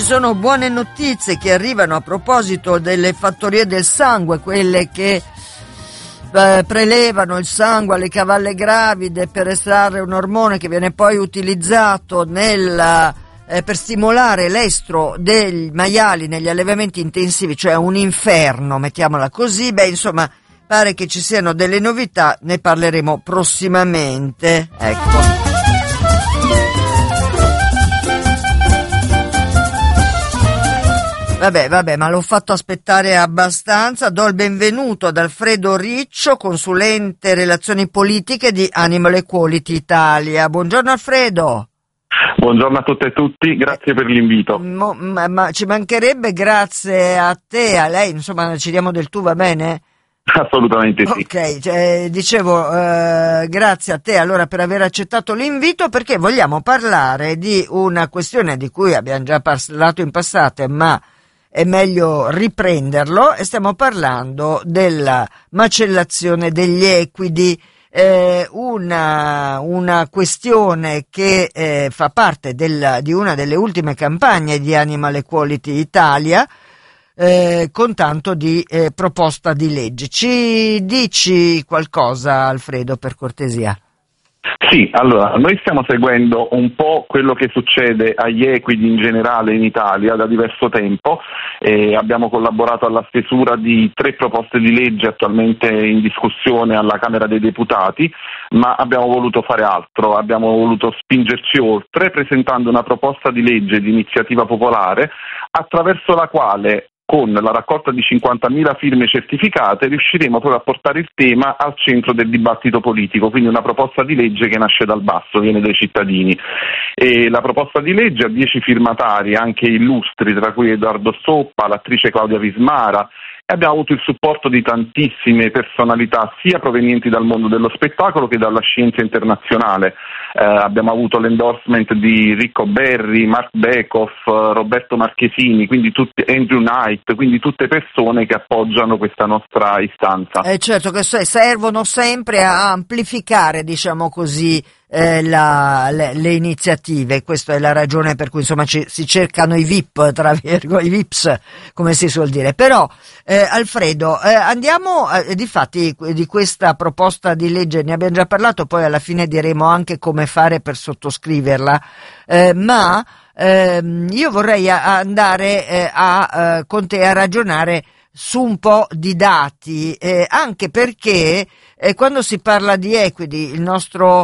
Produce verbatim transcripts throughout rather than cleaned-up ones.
ci sono buone notizie che arrivano a proposito delle fattorie del sangue, quelle che eh, prelevano il sangue alle cavalle gravide per estrarre un ormone che viene poi utilizzato nel, eh, per stimolare l'estro dei maiali negli allevamenti intensivi, cioè un inferno, mettiamola così. Beh, insomma, pare che ci siano delle novità, ne parleremo prossimamente, ecco. Vabbè, vabbè, ma l'ho fatto aspettare abbastanza. Do il benvenuto ad Alfredo Riccio, consulente relazioni politiche di Animal Equality Italia. Buongiorno Alfredo. Buongiorno a tutte e tutti, grazie per l'invito. Mo, ma, ma ci mancherebbe, grazie a te, a lei, insomma ci diamo del tu, va bene? Assolutamente sì. Ok, cioè, dicevo eh, grazie a te allora per aver accettato l'invito, perché vogliamo parlare di una questione di cui abbiamo già parlato in passato, ma è meglio riprenderlo, e stiamo parlando della macellazione degli equidi, eh, una, una questione che eh, fa parte del, di una delle ultime campagne di Animal Equality Italia, eh, con tanto di eh, proposta di legge. Ci dici qualcosa, Alfredo, per cortesia? Sì, allora, noi stiamo seguendo un po' quello che succede agli equidi in generale in Italia da diverso tempo e abbiamo collaborato alla stesura di tre proposte di legge attualmente in discussione alla Camera dei Deputati, ma abbiamo voluto fare altro, abbiamo voluto spingerci oltre presentando una proposta di legge di iniziativa popolare attraverso la quale, con la raccolta di cinquantamila firme certificate, riusciremo proprio a portare il tema al centro del dibattito politico, quindi una proposta di legge che nasce dal basso, viene dai cittadini. E la proposta di legge ha dieci firmatari, anche illustri, tra cui Edoardo Soppa, l'attrice Claudia Vismara, e abbiamo avuto il supporto di tantissime personalità, sia provenienti dal mondo dello spettacolo che dalla scienza internazionale. Eh, abbiamo avuto l'endorsement di Ricco Berri, Mark Bekoff, Roberto Marchesini, quindi tutti, Andrew Knight, quindi tutte persone che appoggiano questa nostra istanza. Eh certo che servono sempre a amplificare, diciamo così, eh, la, le, le iniziative. Questa è la ragione per cui insomma ci, si cercano i V I P, tra virgolette, i V I Ps, come si suol dire. Però eh, Alfredo, eh, andiamo eh, difatti di questa proposta di legge ne abbiamo già parlato, poi alla fine diremo anche come fare per sottoscriverla, eh, ma ehm, io vorrei a, andare eh, a eh, con te a ragionare su un po' di dati, eh, anche perché eh, quando si parla di equidi il nostro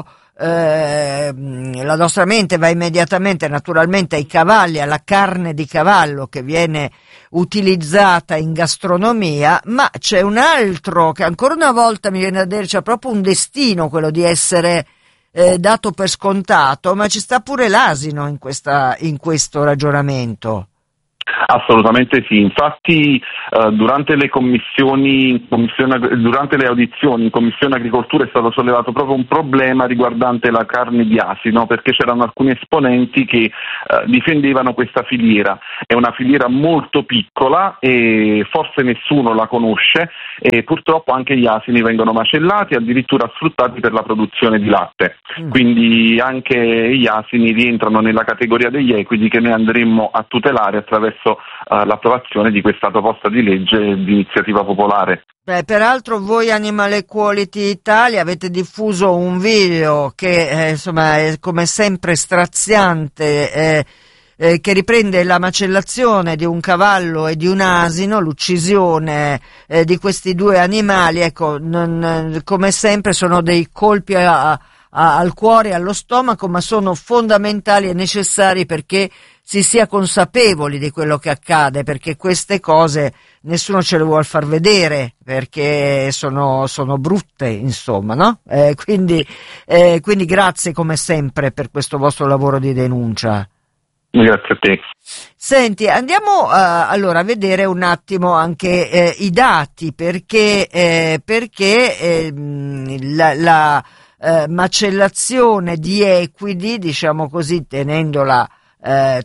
Eh, la nostra mente va immediatamente naturalmente ai cavalli, alla carne di cavallo che viene utilizzata in gastronomia, ma c'è un altro che ancora una volta mi viene a dire c'è proprio un destino, quello di essere eh, dato per scontato, ma ci sta pure l'asino in questa, in questo ragionamento. Assolutamente sì, infatti eh, durante le commissioni, commissione, durante le audizioni in Commissione Agricoltura è stato sollevato proprio un problema riguardante la carne di asino, perché c'erano alcuni esponenti che eh, difendevano questa filiera. È una filiera molto piccola e forse nessuno la conosce, e purtroppo anche gli asini vengono macellati e addirittura sfruttati per la produzione di latte. Mm. Quindi anche gli asini rientrano nella categoria degli equidi che noi andremo a tutelare attraverso Uh, l'approvazione di questa proposta di legge di iniziativa popolare. Beh, peraltro voi Animal Equality Italia avete diffuso un video che eh, insomma è come sempre straziante, eh, eh, che riprende la macellazione di un cavallo e di un asino, l'uccisione eh, di questi due animali. Ecco, non, come sempre sono dei colpi a, a, al cuore e allo stomaco, ma sono fondamentali e necessari perché si sia consapevoli di quello che accade, perché queste cose nessuno ce le vuol far vedere, perché sono, sono brutte, insomma, no? Eh, quindi, eh, quindi grazie come sempre per questo vostro lavoro di denuncia. Grazie a te. Senti, andiamo uh, allora a vedere un attimo anche eh, i dati, perché, eh, perché eh, la, la eh, macellazione di equidi, diciamo così, tenendola Eh,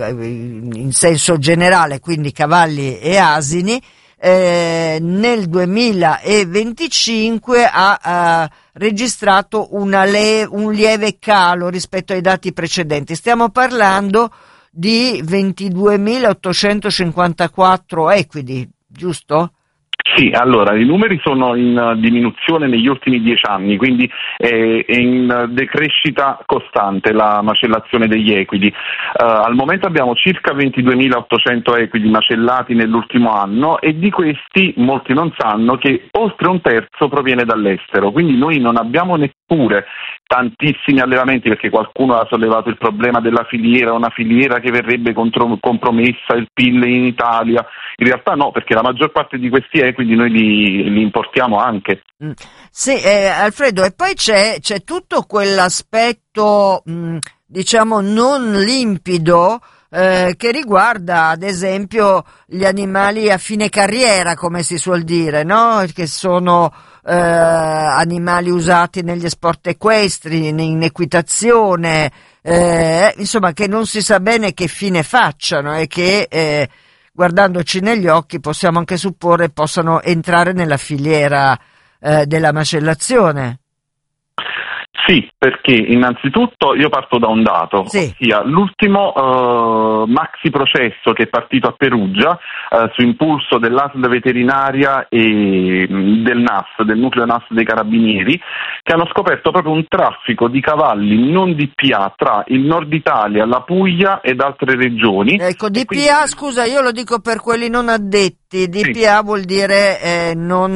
in senso generale, quindi cavalli e asini, eh, nel duemilaventicinque ha, ha registrato una le, un lieve calo rispetto ai dati precedenti. Stiamo parlando di ventiduemilaottocentocinquantaquattro equidi, giusto? Sì, allora i numeri sono in diminuzione negli ultimi dieci anni, quindi è in decrescita costante la macellazione degli equidi. Uh, al momento abbiamo circa ventiduemilaottocento equidi macellati nell'ultimo anno e di questi molti non sanno che oltre un terzo proviene dall'estero, quindi noi non abbiamo neppure tantissimi allevamenti, perché qualcuno ha sollevato il problema della filiera, una filiera che verrebbe contro, compromessa, il P I L in Italia. In realtà no, perché la maggior parte di questi equidi noi li, li importiamo anche. Mm. Sì, eh, Alfredo, e poi c'è, c'è tutto quell'aspetto, mh, diciamo, non limpido, eh, che riguarda ad esempio gli animali a fine carriera, come si suol dire, no? Che sono eh, animali usati negli sport equestri, in equitazione, eh, insomma, che non si sa bene che fine facciano e che eh, guardandoci negli occhi possiamo anche supporre possano entrare nella filiera eh, della macellazione. Sì, perché innanzitutto io parto da un dato, sì. ossia l'ultimo uh, maxi processo che è partito a Perugia uh, su impulso dell'A S L veterinaria e mh, del N A S, del nucleo N A S dei Carabinieri, che hanno scoperto proprio un traffico di cavalli non D P A tra il nord Italia, la Puglia ed altre regioni. Ecco, D P A, quindi... scusa, io lo dico per quelli non addetti, D P A sì. Vuol dire eh, non...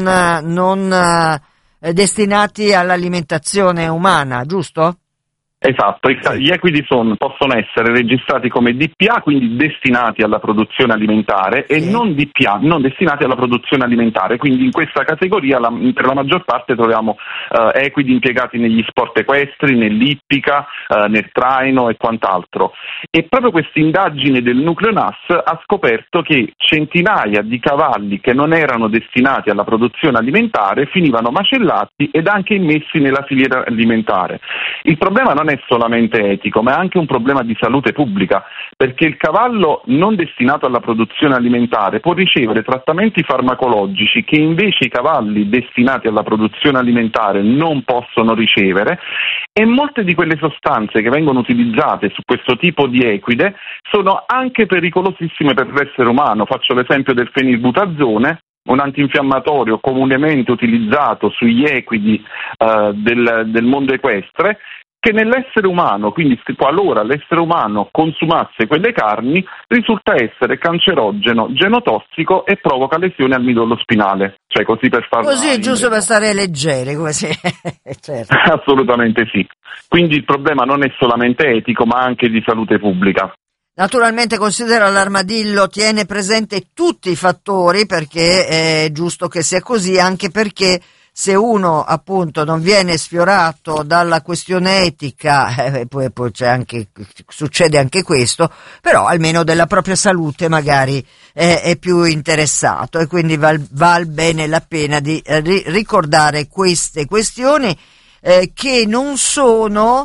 non destinati all'alimentazione umana, giusto? Esatto, gli equidi sono, possono essere registrati come D P A, quindi destinati alla produzione alimentare, sì. e non D P A, non destinati alla produzione alimentare, quindi in questa categoria la, per la maggior parte troviamo uh, equidi impiegati negli sport equestri, nell'ippica, uh, nel traino e quant'altro. E proprio questa indagine del nucleo N A S ha scoperto che centinaia di cavalli che non erano destinati alla produzione alimentare finivano macellati ed anche immessi nella filiera alimentare. Il problema non è solamente etico, ma è anche un problema di salute pubblica, perché il cavallo non destinato alla produzione alimentare può ricevere trattamenti farmacologici che invece i cavalli destinati alla produzione alimentare non possono ricevere, e molte di quelle sostanze che vengono utilizzate su questo tipo di equide sono anche pericolosissime per l'essere umano. Faccio l'esempio del fenilbutazone, un antinfiammatorio comunemente utilizzato sugli equidi uh, del, del mondo equestre, che nell'essere umano, quindi qualora l'essere umano consumasse quelle carni, risulta essere cancerogeno, genotossico e provoca lesioni al midollo spinale. Cioè così per farlo. Così, giusto per stare leggeri, come si... certo. Assolutamente sì. Quindi il problema non è solamente etico, ma anche di salute pubblica. Naturalmente considera l'armadillo, tiene presente tutti i fattori, perché è giusto che sia così, anche perché se uno appunto non viene sfiorato dalla questione etica, eh, poi, poi c'è anche, succede anche questo, però almeno della propria salute magari eh, è più interessato, e quindi val, val bene la pena di eh, ricordare queste questioni eh, che non sono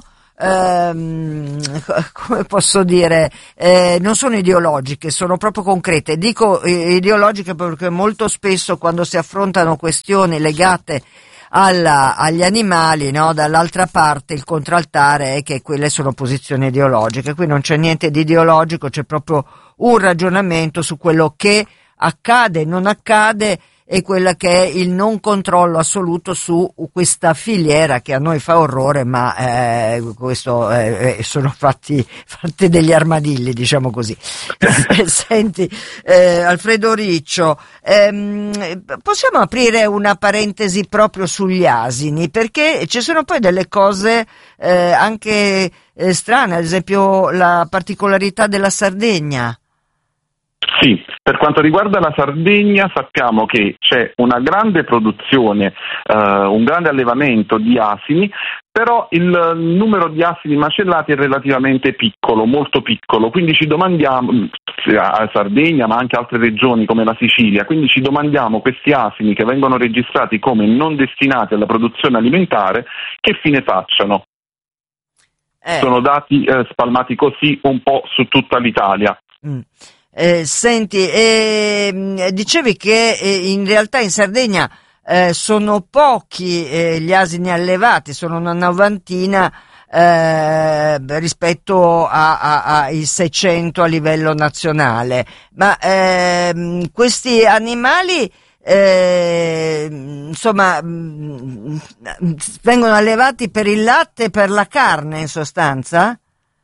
Ehm, come posso dire, eh, non sono ideologiche, sono proprio concrete. Dico eh, ideologiche perché molto spesso quando si affrontano questioni legate alla, agli animali, no, dall'altra parte il contraltare è che quelle sono posizioni ideologiche. Qui non c'è niente di ideologico, c'è proprio un ragionamento su quello che accade, non accade, e quella che è il non controllo assoluto su questa filiera che a noi fa orrore, ma eh, questo eh, sono fatti, fatti degli armadilli, diciamo così. Senti, eh, Alfredo Riccio, ehm, possiamo aprire una parentesi proprio sugli asini, perché ci sono poi delle cose eh, anche eh, strane, ad esempio la particolarità della Sardegna. Sì, per quanto riguarda la Sardegna sappiamo che c'è una grande produzione, eh, un grande allevamento di asini, però il numero di asini macellati è relativamente piccolo, molto piccolo, quindi ci domandiamo, a Sardegna ma anche altre regioni come la Sicilia, quindi ci domandiamo questi asini che vengono registrati come non destinati alla produzione alimentare, che fine facciano? Eh. Sono dati eh, spalmati così un po' su tutta l'Italia. Mm. Eh, senti, eh, dicevi che eh, in realtà in Sardegna eh, sono pochi eh, gli asini allevati, sono una novantina, eh, rispetto a, a, ai seicento a livello nazionale. Ma ehm, questi animali Eh, insomma mh, vengono allevati per il latte e per la carne, in sostanza?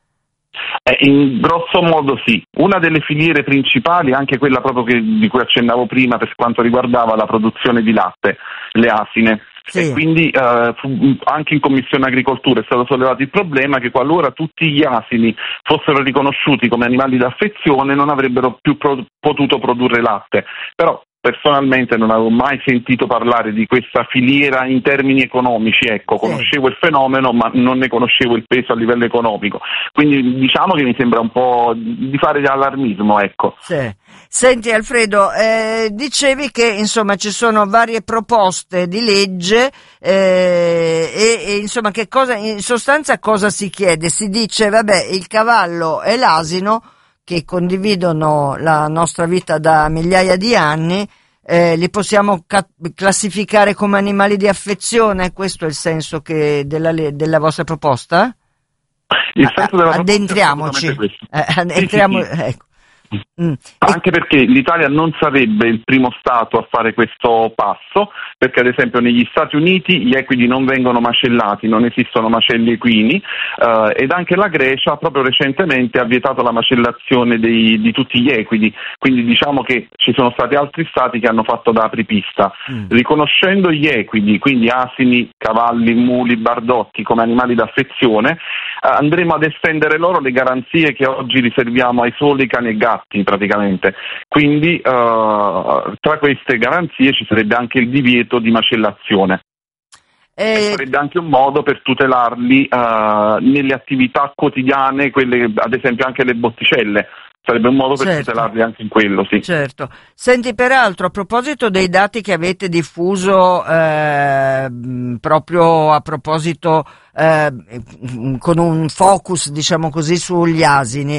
Eh, in grosso modo sì. Una delle filiere principali è anche quella proprio che, di cui accennavo prima per quanto riguardava la produzione di latte, le asine. Sì. E quindi eh, fu, anche in Commissione Agricoltura è stato sollevato il problema che qualora tutti gli asini fossero riconosciuti come animali d'affezione non avrebbero più pro- potuto produrre latte. Però personalmente non avevo mai sentito parlare di questa filiera in termini economici, ecco, Sì. Conoscevo il fenomeno ma non ne conoscevo il peso a livello economico, quindi diciamo che mi sembra un po' di fare allarmismo, ecco. Sì. Senti Alfredo, eh, dicevi che insomma ci sono varie proposte di legge eh, e, e insomma che cosa, in sostanza cosa si chiede? Si dice vabbè, il cavallo e l'asino che condividono la nostra vita da migliaia di anni, eh, li possiamo ca- classificare come animali di affezione? Questo è il senso che della, della vostra proposta? Il senso della Addentriamoci. proposta è Eh, addentriamo, sì, sì, sì. ecco. Mm. Anche perché l'Italia non sarebbe il primo Stato a fare questo passo, perché ad esempio negli Stati Uniti gli equidi non vengono macellati, non esistono macelli equini, eh, ed anche la Grecia proprio recentemente ha vietato la macellazione dei, di tutti gli equidi, quindi diciamo che ci sono stati altri Stati che hanno fatto da apripista. Mm. Riconoscendo gli equidi, quindi asini, cavalli, muli, bardotti come animali d'affezione, eh, andremo ad estendere loro le garanzie che oggi riserviamo ai soli cani e gatti praticamente, quindi uh, tra queste garanzie ci sarebbe anche il divieto di macellazione e, e sarebbe anche un modo per tutelarli uh, nelle attività quotidiane, quelle ad esempio anche le botticelle. Sarebbe un modo per certo. tutelarli anche in quello, sì. Certo. Senti, peraltro, a proposito dei dati che avete diffuso eh, proprio a proposito eh, con un focus, diciamo così, sugli asini,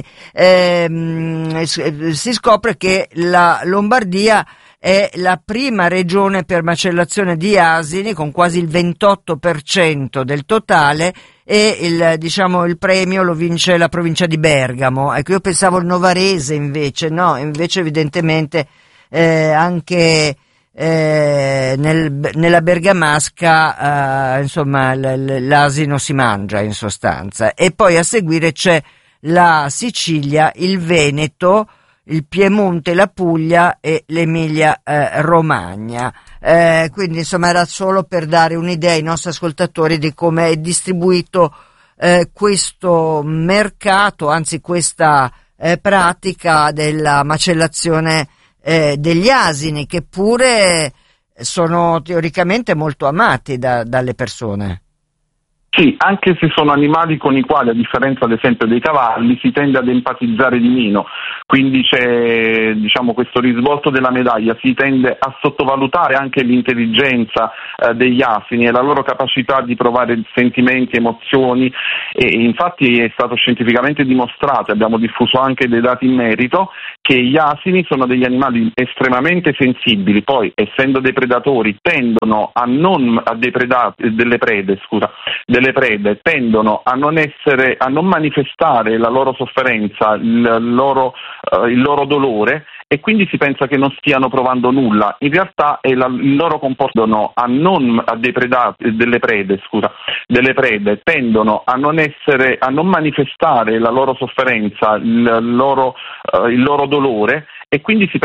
eh, si scopre che la Lombardia è la prima regione per macellazione di asini con quasi il ventotto per cento del totale e il, diciamo, il premio lo vince la provincia di Bergamo. Ecco, io pensavo il Novarese invece, no, invece evidentemente eh, anche eh, nel, nella bergamasca eh, insomma l, l'asino si mangia in sostanza. E poi a seguire c'è la Sicilia, il Veneto, il Piemonte, la Puglia e l'Emilia eh, Romagna. Eh, quindi insomma era solo per dare un'idea ai nostri ascoltatori di come è distribuito eh, questo mercato, anzi questa eh, pratica della macellazione eh, degli asini, che pure sono teoricamente molto amati da, dalle persone. Sì, anche se sono animali con i quali, a differenza ad esempio dei cavalli, si tende ad empatizzare di meno, quindi c'è, diciamo, questo risvolto della medaglia, si tende a sottovalutare anche l'intelligenza eh, degli asini e la loro capacità di provare sentimenti, emozioni, e infatti è stato scientificamente dimostrato, abbiamo diffuso anche dei dati in merito, che gli asini sono degli animali estremamente sensibili, poi essendo dei predatori tendono a non a depredare delle prede, scusa, delle le prede tendono a non essere, a non manifestare la loro sofferenza, il loro, uh, il loro dolore, e quindi si pensa che non stiano provando nulla. In realtà è la, il loro comportamento a non a depredare delle prede, scusa, delle prede tendono a non essere, a non manifestare la loro sofferenza, il loro, uh, il loro dolore, e quindi si pensa